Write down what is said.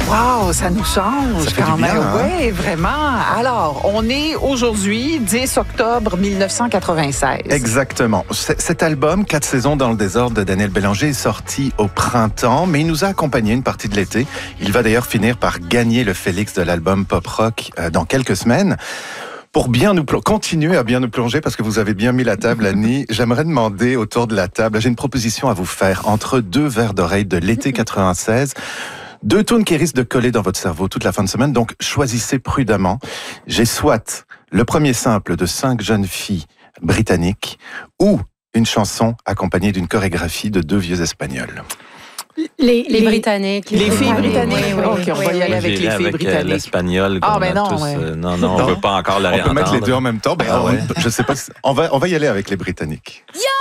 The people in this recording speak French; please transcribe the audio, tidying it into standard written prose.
Wow, ça nous change Ça fait quand du bien, même. hein? Oui, vraiment. Alors, on est aujourd'hui 10 octobre 1996. Exactement. Cet album, 4 saisons dans le désordre de Daniel Bélanger, est sorti au printemps, mais il nous a accompagné une partie de l'été. Il va d'ailleurs finir par gagner le Félix de l'album pop rock dans quelques semaines. Pour bien continuer à bien nous plonger, parce que vous avez bien mis la table, Annie, j'aimerais demander autour de la table, j'ai une proposition à vous faire entre deux verres d'oreille de l'été 96. Deux tunes qui risquent de coller dans votre cerveau toute la fin de semaine, donc choisissez prudemment. J'ai soit le premier simple de 5 jeunes filles britanniques ou une chanson accompagnée d'une chorégraphie de 2 vieux Espagnols. Les Britanniques. Les filles britanniques. Oui, OK, on va y aller avec les filles britanniques. L'espagnol. Ah, ben non, tous, ouais. non, on ne veut pas encore le On peut réentendre. mettre les deux en même temps. Ah ouais. Je sais pas. On va y aller avec les Britanniques.